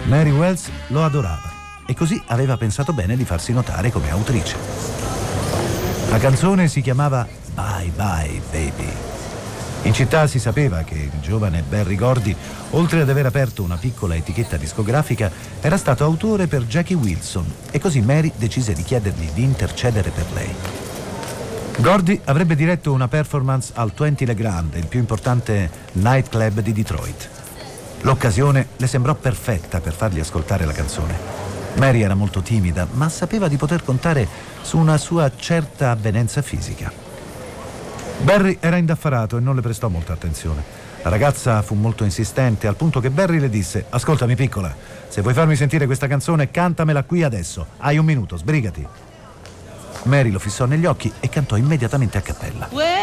Mary Wells lo adorava e così aveva pensato bene di farsi notare come autrice. La canzone si chiamava Bye Bye Baby. In città si sapeva che il giovane Berry Gordy, oltre ad aver aperto una piccola etichetta discografica, era stato autore per Jackie Wilson e così Mary decise di chiedergli di intercedere per lei. Gordy avrebbe diretto una performance al 20 Le Grand, il più importante nightclub di Detroit. L'occasione le sembrò perfetta per fargli ascoltare la canzone. Mary era molto timida, ma sapeva di poter contare su una sua certa avvenenza fisica. Berry era indaffarato e non le prestò molta attenzione. La ragazza fu molto insistente, al punto che Berry le disse: ascoltami piccola, se vuoi farmi sentire questa canzone cantamela qui adesso, hai un minuto, sbrigati. Mary lo fissò negli occhi e cantò immediatamente a cappella.